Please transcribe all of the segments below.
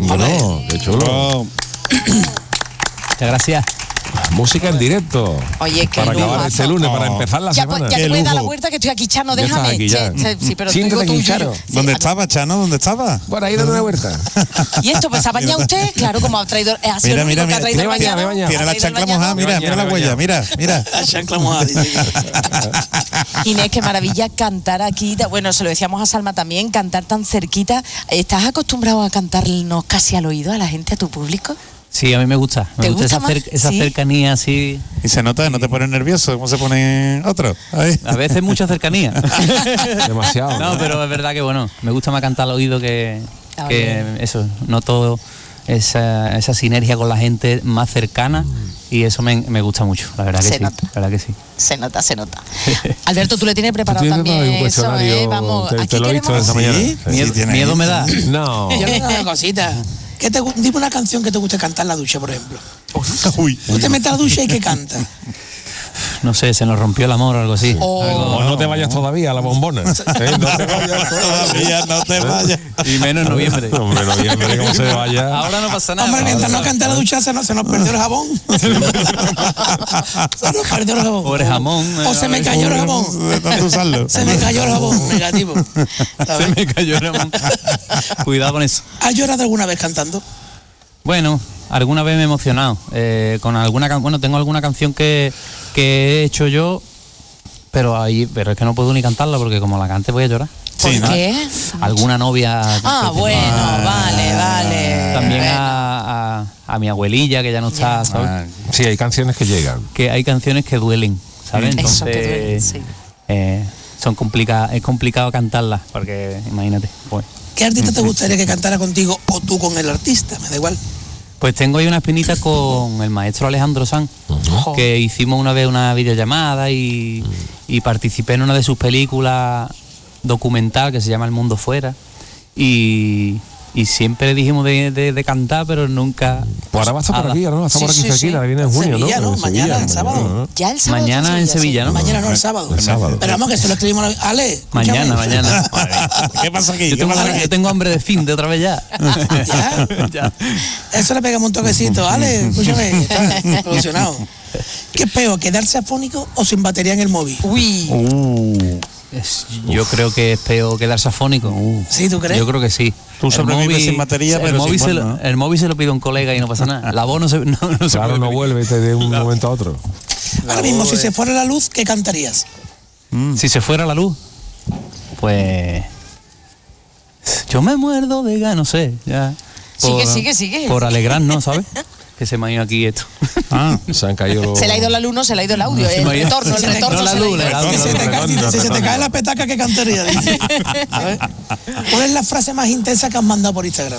Bueno, qué chulo. Muchas gracias. Música en directo. Oye, qué para acabar este lunes, para empezar la semana. Ya te puedes dar la vuelta que estoy aquí, Chano, déjame. Aquí, ya. Sí, pero siéntate aquí, Charo. Sí, ¿Dónde estaba, Chano? ¿Dónde estaba? Por ahí dando una vuelta. ¿Y esto, pues, ha bañado usted? Claro, como ha traído... Ha sido el único que ha traído el bañado. Tiene la chancla mojada, mira la huella, mira. La chancla mojada, dice. Inés, qué maravilla cantar aquí. Bueno, se lo decíamos a Salma también, cantar tan cerquita. ¿Estás acostumbrado a cantarnos casi al oído a la gente, a tu público? Sí, a mí me gusta. Me gusta esa ¿Sí? cercanía así. Y se nota, no te pones nervioso, ¿cómo se pone otro? Ahí. A veces mucha cercanía. Demasiado. No, pero es verdad que bueno, me gusta más cantar al oído que eso. Noto esa sinergia con la gente más cercana y eso me gusta mucho, la verdad que sí. La verdad que sí. Se nota. Alberto, tú le tienes preparado también eso, vamos. Te lo he visto esta mañana. Miedo me da. No. Yo tengo una cosita. Dime una canción que te guste cantar en la ducha, por ejemplo. Uy. Tú te metes a la ducha y ¿qué canta? No sé, se nos rompió el amor o algo así. O no te vayas todavía a la bombona. No te vayas todavía, no te vayas. Y menos en noviembre. Hombre, noviembre, ¿cómo se vaya? Ahora no pasa nada. Hombre, mientras no canta la ducha se nos perdió el jabón. Se nos perdió el jabón. Pobre jamón. O se me cayó el jabón. De tanto usarlo. Se me cayó el jabón, negativo. Se me cayó el jamón. Cuidado con eso. ¿Has llorado alguna vez cantando? Bueno, alguna vez me he emocionado. Con alguna tengo alguna canción que he hecho yo, pero es que no puedo ni cantarla porque como la cante voy a llorar. ¿Por qué? Alguna novia. Bueno, vale. También a mi abuelilla que ya no está, ¿sabes? Sí, hay canciones que llegan. Que hay canciones que duelen, ¿sabes? Entonces, eso que duelen, sí. Son complicadas, es complicado cantarlas, porque imagínate, pues. ¿Qué artista te gustaría que cantara contigo o tú con el artista? Me da igual. Pues tengo ahí una espinita con el maestro Alejandro Sanz, que hicimos una vez una videollamada y participé en una de sus películas documental que se llama El Mundo Fuera y siempre dijimos de cantar, pero nunca... Pues ahora vas a por aquí, ahora no, estamos aquí cerquita, viene en junio, Sevilla, ¿no? Mañana, el sábado. Ya el sábado. Mañana en Sevilla, ¿no? Mañana no, el sábado. El sábado. Pero vamos, que se lo escribimos a Ale. Mañana. ¿Qué pasa aquí? Yo tengo hambre de fin de otra vez ya. ¿Ya? Eso le pegamos un toquecito. Ale, escúchame, está solucionado. ¿Qué es peor, quedarse afónico o sin batería en el móvil? Uy. Yo creo que es peor quedarse afónico. ¿Sí, tú crees? Yo creo que sí. Tú sobrevives sin batería, pero móvil sin voz, ¿no? el móvil se lo pide a un colega y no pasa nada. La voz no se Claro, no vuelve de un momento a otro. Ahora mismo, si se fuera la luz, ¿qué cantarías? Si se fuera la luz, pues yo me muerdo de ganas, no sé, ya. Sigue. Por alegrarnos, ¿sabes? Que se me ha ido aquí esto. Se han caído Se le ha ido la luz, no se le ha ido el audio. El retorno la luz, Si se te cae la petaca, ¿qué cantaría? A ver. ¿Cuál es la frase más intensa que has mandado por Instagram?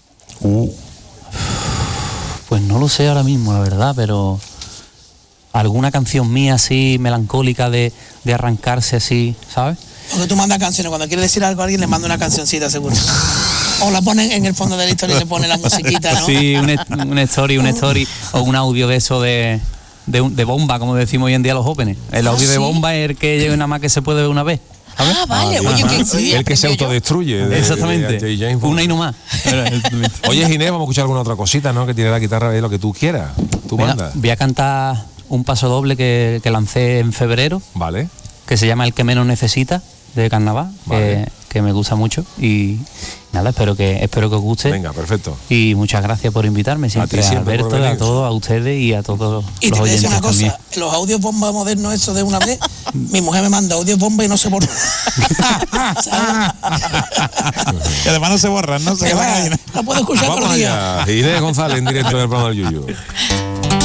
Pues no lo sé ahora mismo, la verdad, pero alguna canción mía así melancólica de arrancarse así, ¿sabes? Porque tú mandas canciones, cuando quieres decir algo a alguien le manda una cancioncita, seguro. O la ponen en el fondo de la historia y le ponen la musiquita, ¿no? Sí, una story o un audio de eso de bomba, como decimos hoy en día los jóvenes. El audio de bomba es el que llega nada más que se puede ver una vez. ¿sabes? Vale, oye, el que se autodestruye. Exactamente. Una y no más. Oye, Ginés, vamos a escuchar alguna otra cosita, ¿no? Que tiene la guitarra de lo que tú quieras. Tú mandas. Voy a cantar un paso doble que lancé en febrero. Vale. Que se llama El que menos necesita, de Carnaval. Vale. Que me gusta mucho y nada, espero que os guste. Venga, perfecto. Y muchas gracias por invitarme siempre a Alberto, a todos, a ustedes y a todos y los oyentes. Y te voy a decir una cosa, también. los audios bomba modernos eso de una vez, mi mujer me manda audios bomba y no se borran. Y además no se borran, ¿no? Se no puedo escuchar Vamos por día. allá, Ginés González en directo del programa del Yuyu.